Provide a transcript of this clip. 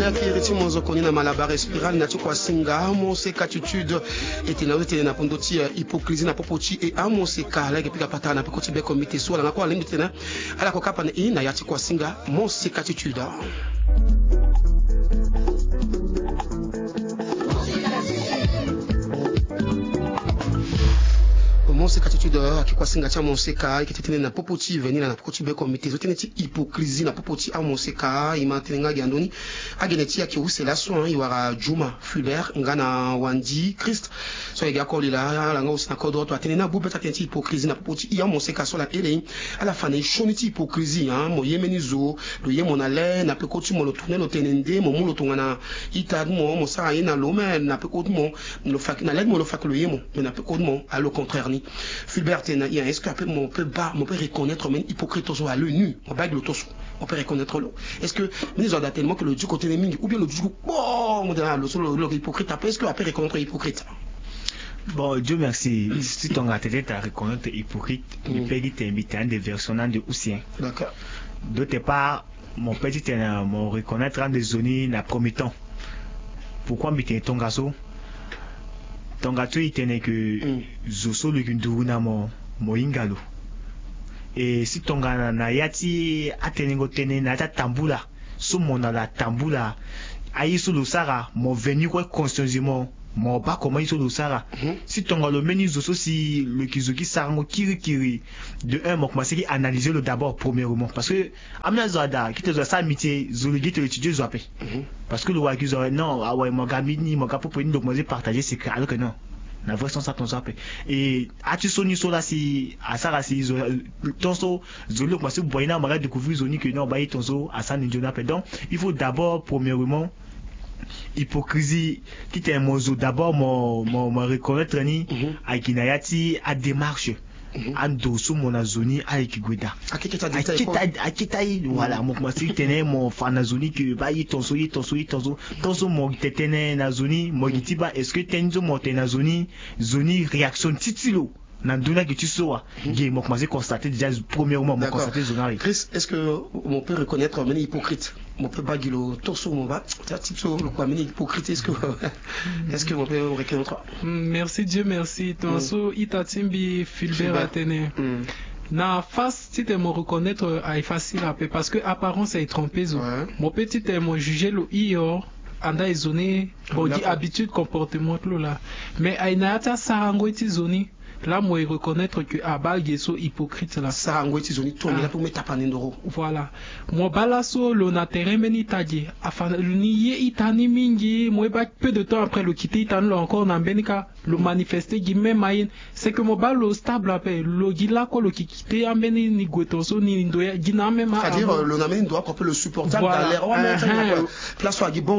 Fulbert qui est mon connu na malabar spiral na chukwa singa mon seka attitude et na wote na pondoti hypocrisie na popoti et mon seka la pika pata na pekoti be comité so na kwa limite na ala ko kapa na ya chukwa singa mon seka attitude. Monse attitude qui quoi singa cha monse ka qui était na popoti venir na popoti be comité zote neti hypocrisie na popoti a monse ka imatenga gandoni ageneti ki usela so iwara Juma Fulbert ngana Wandi Christ so ega ko lila la ngos na kodro to atena bube tatenti hypocrisie na popoti ya monse ka so la ele ala fane shoniti hypocrisie mo yemenizo lo yemo na le na pekoti mo lo tourner lo tenende mo lo tongana ita mo sa ina lo men na pekoti mo lo fak na le mo lo fak lo yemo mais na pekoti mo à le contraire ni Fulbert, est-ce que mon peut reconnaître même hypocrite à l'œil nu, on peut reconnaître l'eau. Est-ce que nous avons tellement que le du côté des ou bien le du bon, le hypocrite est-ce que peut reconnaître hypocrite? Bon, Dieu merci. Si ton atelier à reconnaître hypocrite, il peut dire t'inviter un des versions de Oussien. D'accord. D'autre part, mon petit mon reconnaître en des zones na premier temps. Pourquoi m'était ton garçon? Ton gâteau il tenait que Zoso le Gunduruna mo ingalo. Et si ton gana na yati atenengo tene na ta tambula, so mona la tambula, ayi sous le Sara, mon venu quoi consciencement, mon pas comment il sous le Sara. Si ton gars le menu Zoso si le Kizuki Sarango kiri de un mok maseki analyser le d'abord premièrement parce que amna zoada qui te zo sa amitié zoligi te étudier zoapé. Parce que le wakizo non ah ouais mon gamini mon gapo pour donc moi partager c'est alors que non. La vraie sens à ton zappé et as-tu soni sola si à ça si ton so zolo moi si vous voyez na malade découvrir zoni que non bah ton so à ça n'injona pe donc il faut d'abord premièrement hypocrisie qui t'est mozo d'abord mon reconnaître ni à kinayati à démarche ando sous mon azoni à ekigueda akita voilà moi si tenais mon fanazoni que bah ton so mon tetene nazoni mo gitiba est-ce que tenzo mon tenazoni zoni réaction titilo Nanduna que tu sois, j'ai constaté déjà premièrement mon constaté zonari. Chris, est-ce que on peut reconnaître un hypocrite? On peut pas dire le torso mon va, le quoi hypocrite est-ce que on peut reconnaître? Merci Dieu merci. Torso itatimbi Fulbert Atene. Na face si tu me reconnaître est facile à peu parce que apparence est trompeuse. Mon petit me juger le io anda izone body habitude comportement là. Mais aina sarango itizoni. Là, moi, reconnaître que Abal Gesso hypocrite là. Ça, en gros, ils ont dit tout, là pour mettre à d'euros. Voilà. Moi, balasso, le natere meni tadje. Afin, niye itani mingi, moi, peu de temps après le quitter, itani encore dans Benika, le manifester, guillemets, maïn. C'est que moi, balo stable après, le gila, quoi, le quitter, ameni, ni guetoso, ni ndoya, gina même. C'est-à-dire, le namen doit couper le supportable dans l'air. Place soit bon.